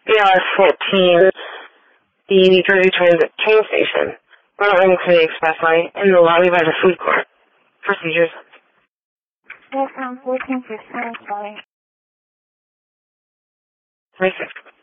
BLS 14, the New Jersey Transit train station. Run along to the expressway in the lobby by the food court. Procedures. Yes, 14 for sorry. 36.